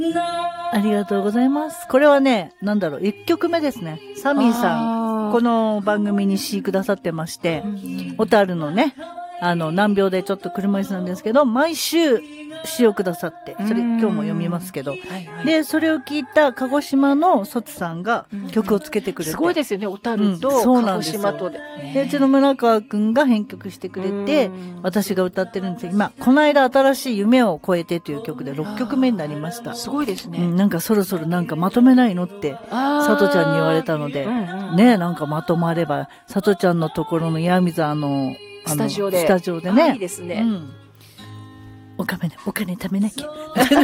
ありがとうございます。これはね、1曲目ですね。サミーさん、この番組に詩くださってまして、小樽のね、難病でちょっと車椅子なんですけど、毎週詩をくださって、それ今日も読みますけど、で、それを聞いた鹿児島の卒さんが曲をつけてくれて。 すごいですよね、小樽と鹿児島とで。 で、うちの村川くんが編曲してくれて、私が歌ってるんですよ。今、この間新しい夢を超えてという曲で6曲目になりました。 すごいですね。 なんかそろそろまとめないのって、さとちゃんに言われたので、ね、まとまれば、さとちゃんのところの岩見沢のスタジオでね。 いいですね。 お金貯めなきゃ。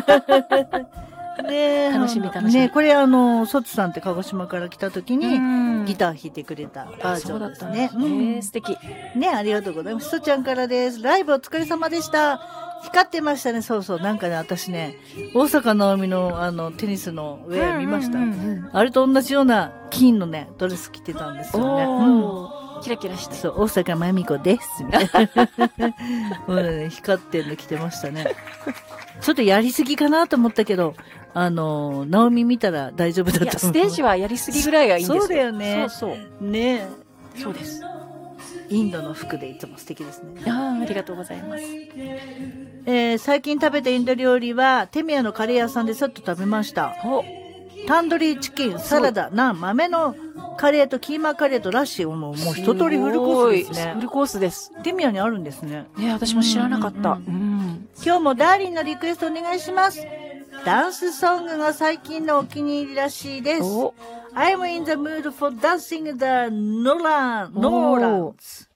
で、 楽しみ。 ね、これ卒さんって鹿児島から来た時に、ギター弾いてくれたバージョンですね。 素敵。 ね、ありがとうございます。とちゃんからです。ライブお疲れ様でした。光ってましたね。そうそう。私ね、大坂なおみのテニスのウェア見ました。あれと同じような金のね、ドレス着てたんですよね。 キラキラして。 そう、大阪まみこです。みたいな。光ってんの着てましたね。ちょっとやりすぎかなと思ったけど、ナオミ見たら大丈夫だった。いや、 ステージはやりすぎぐらいがいいんですよ。 そうだよね。 そう。 ね。 そうです。 インドの服でいつも素敵ですね。 ありがとうございます。 最近食べたインド料理は、テミヤのカレー屋さんでさっと食べました。タンドリーチキン、サラダ、ナン、豆のカレーとキーマカレーとラッシーもう一通りフルコースですね。 フルコースです。 テミヤにあるんですね。 ね、私も知らなかった。 今日もダーリンのリクエストお願いします。ダンスソングが最近のお気に入りらしいです。I'm in the mood for dancing the Norlands.